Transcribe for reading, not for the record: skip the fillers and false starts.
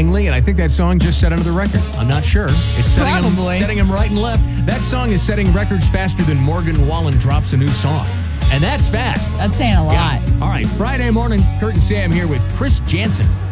Langley, and I think that song just set another record. I'm not sure. It's setting him right and left. That song is setting records faster than Morgan Wallen drops a new song. And that's fast. That's saying a lot. Yeah. All right, Friday morning, Kurt and Sam here with Chris Jansen.